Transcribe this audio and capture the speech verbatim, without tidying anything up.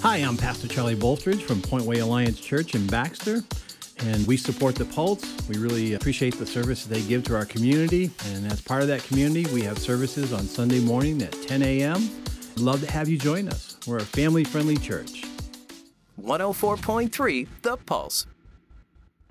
Hi, I'm Pastor Charlie Bolstridge from Point Way Alliance Church in Baxter, and we support the Pulse. We really appreciate the services they give to our community, and as part of that community, we have services on Sunday morning at ten a.m. We'd love to have you join us. We're a family-friendly church. one oh four point three The Pulse.